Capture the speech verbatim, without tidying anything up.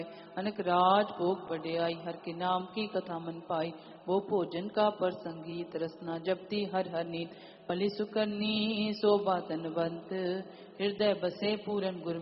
अनक राज भोग बढ़ियाई, हर के नाम की कथा मन पाई। वो भोजन का प्रसंगीत रसना जपती हर हर नीत, फली सुकन्नी शोभा तनवंत, हृदय बसे पूरन गुर